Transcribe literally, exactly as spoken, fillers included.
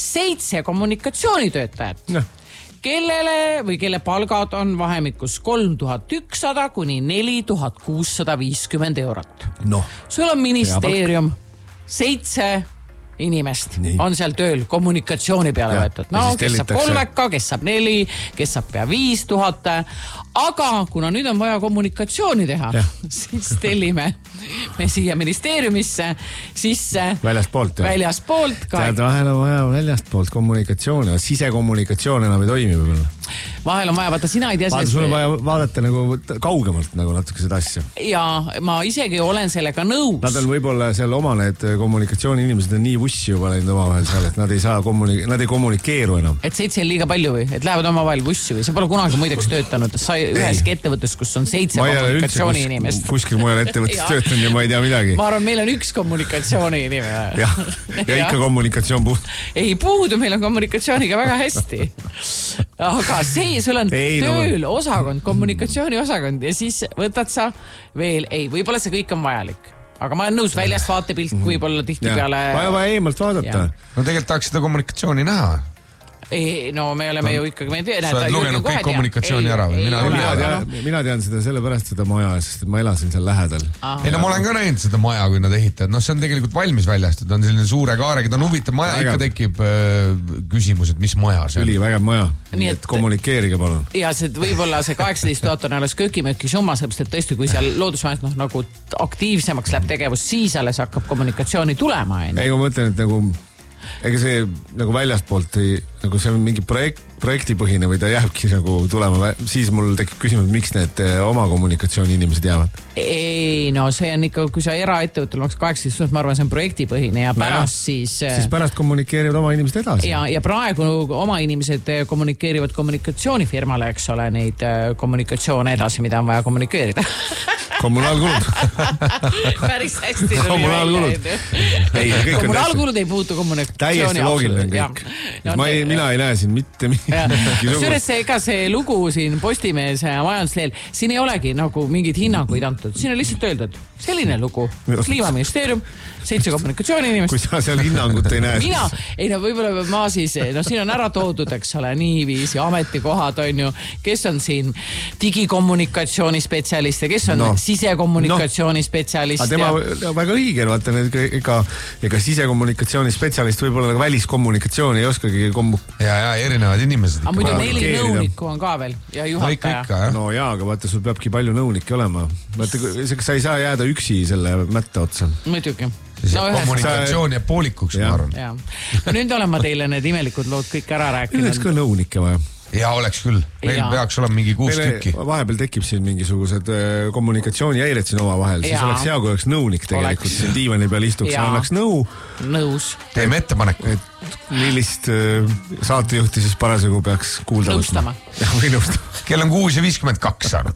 seitse kommunikatsioonitöötajat, no. kellele või kelle palgad on vahemikus kolm tuhat ükssada kuni neli tuhat kuussada viiskümmend eurot. No. Sul on ministeerium, seitse inimest Nii. on seal tööl kommunikatsiooni peale ja, võetud. No, kes saab kolmeka, kes saab neli, kes saab pea viis tuhat. Aga kuna nüüd on vaja kommunikatsiooni teha, ja. siis tellime me siia ministeeriumisse sisse väljastpoolt. Väljastpoolt ka. Tead, vahel on vaja väljastpoolt kommunikatsiooni, sisekommunikatsioon enam ei toimi võib-olla. Vahel on vaja, vaata sina ei tea vaata, sul on vaja vaadata nagu kaugemalt nagu natuke seda asja. Ja ma isegi olen sellega nõus. Nad on võib-olla seal oma need kommunikatsiooni inimesed on nii vussi juba läinud omavahel seal, et nad ei saa kommuni- nad ei kommunikeeru enam. Et seitse on liiga palju või? Et lähevad omavahel vussi või? See pole kunagi muideks töötanud. Sa üheski ettevõttes, kus on seitse kommunikatsiooni üldse, inimest. Kuskil mujal ettevõttes töötanud ja ma ei tea midagi. Ma arvan, meil on üks kommunikatsiooni inimene. Ja, ja ikka kommunikatsioon puudu. Ei puudu, meil on kommunikatsiooniga väga hästi. Aga see, sul on ei, tööl no. osakond, kommunikatsiooni osakond ja siis võtad sa veel, ei, võib-olla see kõik on vajalik. Aga ma olen nõus väljast vaatepilt, võib-olla tihti peale... Vaja vaja eemalt vaadata. Ja. No tegelikult tahaks seda kommunikatsiooni näha. Ei, no me oleme no. ju ikkagi... Me tea, sa oled lugenud kõik kommunikatsiooni ära või? Mina, mina, tean, mina tean seda sellepärast seda maja, sest ma elasin seal lähedal. Ah. Ei, no ma olen ka näinud seda maja, kui nad ehitavad. No see on tegelikult valmis väljast. Ta on selline suure kaarega, ta on huvitav maja. Ikka tekib äh, küsimus, et mis maja see on. Üli vägev maja. Nii et kommunikeerige palun. Ja see võib-olla see kaheksateist tuhat on alles köökimööki summa, sellepärast et tõesti, kui seal loodusmajas no, nagu aktiivsemaks läheb tegevus, siis alles hakkab kommunikatsiooni tulema. Ei, ma mõtlen, et nagu ega see nagu väljastpoolt ei, nagu see on mingi projekt, projektipõhine või ta jääbki nagu tulema, siis mul tekib küsimus, miks need oma kommunikatsiooni inimesed jäävad? Ei, no see on ikka, kui sa eraettevõttel maks kaheksateist tuhat, ma arvan, see on projektipõhine ja pärast no siis... Siis pärast kommunikeerivad oma inimesed edasi. Ja, ja praegu oma inimesed kommunikeerivad kommunikatsioonifirmale, eks ole, neid kommunikatsioone edasi, mida on vaja kommunikeerida. Kommunaalkulud. Päris hästi. Kommunaalkulud. Ei, kommunaalkulud ei puutu kommunikatsiooni. Täiesti loogiline kõik. No, ma ei, mina ei näe siin mitte midagi. Süüres see, ega see lugu siin Postimees majandusleel, siin ei olegi nagu mingid hinnanguid antud. Siin on lihtsalt öeldud, selline lugu. Kliimaministeerium, seitse kommunikatsiooni inimest. Kui sa seal hinnangut ei näe. Mina, ei no võib-olla ma siis, no siin on ära toodud, eks ole, niiviisi ametikohad on ju, kes on siin digikommunikatsiooni spetsialiste, kes on no. sisekommunikatsiooni no. spetsialist. Aga tema ja... väga õige, vaata, ega, ega sisekommunikatsiooni spetsialist võib-olla nagu väliskommunikatsiooni ei oskagi kommu... Ja, ja erinevad inimesed. Aga muidu neli nõunikku on ka veel ja juhataja. No, no jaa, aga vaata, sul peabki palju nõunikke olema. Vaata, sa ei saa jääda üksi selle mätta otsa. Muidugi. No, kommunikatsioon jääb poolikuks, ma arvan. Ja. No, nüüd olen ma teile need imelikud lood kõik ära rääkinud. Oleks ka nõunikke vaja. Ja oleks küll. Meil ja. peaks olema mingi kuus Meile tükki. Vahepeal tekib siin mingisugused äh, kommunikatsioonihäired siin oma vahel. Siis oleks hea, kui oleks nõunik tegelikult. Oleks. Siin diivani peal istuks ja annaks nõu. Nõus. Teeme ettepaneku. Et millist äh, saatejuhti siis parasjagu peaks kuulda. Nõustama. Ja, või nõustama. Kell on kuus ja viiskümmend kaks saanud.